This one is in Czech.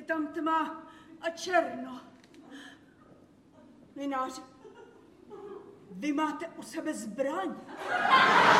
Je tam tma a černo. Mlynáři, vy máte u sebe zbraň.